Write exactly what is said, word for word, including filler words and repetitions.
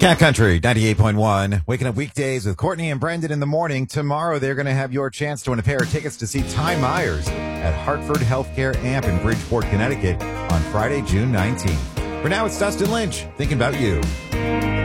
Cat Country ninety-eight point one. Waking up weekdays with Courtney and Brendan in the morning. Tomorrow, they're going to have your chance to win a pair of tickets to see Ty Myers at Hartford Healthcare Amp in Bridgeport, Connecticut on Friday, June nineteenth. For now, it's Dustin Lynch thinking about you.